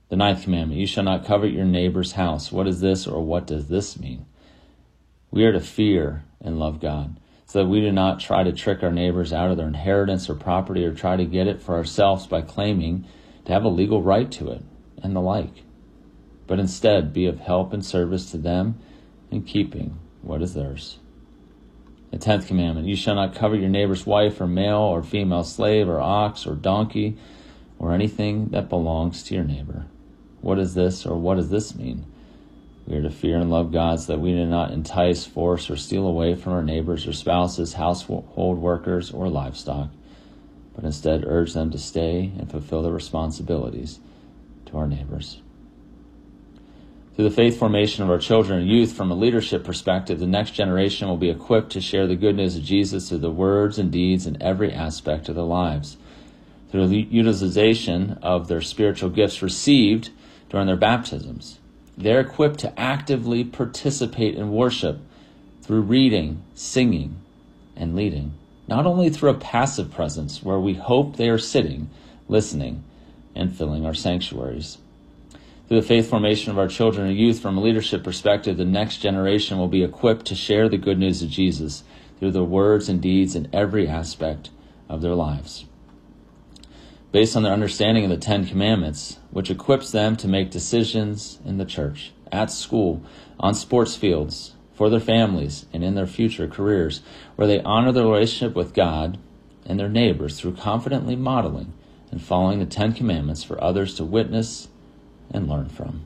The ninth commandment, you shall not covet your neighbor's house. What is this, or what does this mean? We are to fear and love God, so that we do not try to trick our neighbors out of their inheritance or property, or try to get it for ourselves by claiming to have a legal right to it, and the like, but instead be of help and service to them in keeping what is theirs. The 10th commandment, you shall not covet your neighbor's wife or male or female slave or ox or donkey or anything that belongs to your neighbor. What is this, or what does this mean? We are to fear and love God, so that we do not entice, force, or steal away from our neighbors or spouses, household workers, or livestock, but instead urge them to stay and fulfill their responsibilities to our neighbors. Through the faith formation of our children and youth, from a leadership perspective, the next generation will be equipped to share the good news of Jesus through the words and deeds in every aspect of their lives. Through the utilization of their spiritual gifts received during their baptisms, they're equipped to actively participate in worship through reading, singing, and leading, not only through a passive presence where we hope they are sitting, listening, and filling our sanctuaries. Through the faith formation of our children and youth, from a leadership perspective, the next generation will be equipped to share the good news of Jesus through the words and deeds in every aspect of their lives. Based on their understanding of the 10 Commandments, which equips them to make decisions in the church, at school, on sports fields, for their families, and in their future careers, where they honor their relationship with God and their neighbors through confidently modeling and following the 10 Commandments for others to witness and learn from.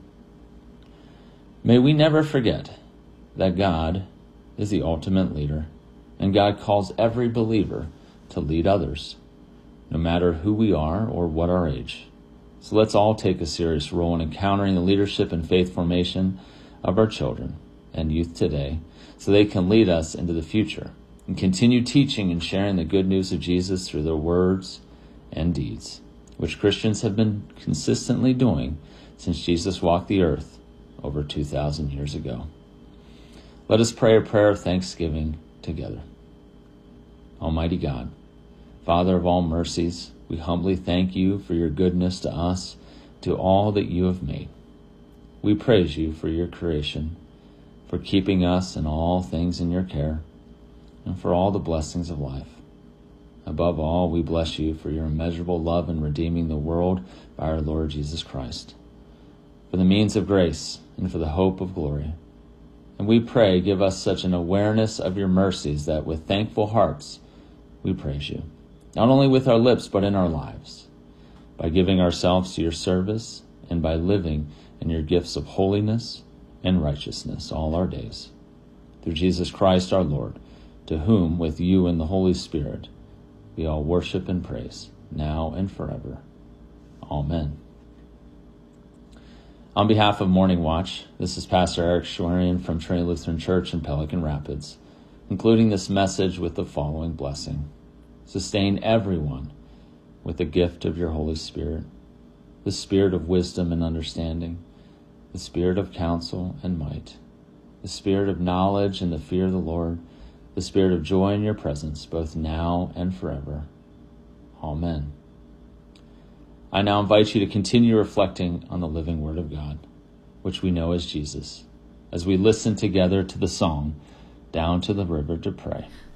May we never forget that God is the ultimate leader, and God calls every believer to lead others, no matter who we are or what our age. So let's all take a serious role in encountering the leadership and faith formation of our children and youth today, so they can lead us into the future and continue teaching and sharing the good news of Jesus through their words and deeds, which Christians have been consistently doing since Jesus walked the earth over 2,000 years ago. Let us pray a prayer of thanksgiving together. Almighty God, Father of all mercies, we humbly thank you for your goodness to us, to all that you have made. We praise you for your creation, for keeping us and all things in your care, and for all the blessings of life. Above all, we bless you for your immeasurable love in redeeming the world by our Lord Jesus Christ, for the means of grace and for the hope of glory. And we pray, give us such an awareness of your mercies that with thankful hearts we praise you, not only with our lips but in our lives, by giving ourselves to your service and by living in your gifts of holiness and righteousness all our days. Through Jesus Christ our Lord, to whom, with you and the Holy Spirit, we all worship and praise, now and forever. Amen. On behalf of Morning Watch, this is Pastor Eric Schwerian from Trinity Lutheran Church in Pelican Rapids, concluding this message with the following blessing. Sustain everyone with the gift of your Holy Spirit, the spirit of wisdom and understanding, the spirit of counsel and might, the spirit of knowledge and the fear of the Lord, the spirit of joy in your presence, both now and forever. Amen. I now invite you to continue reflecting on the living Word of God, which we know as Jesus, as we listen together to the song, Down to the River to Pray.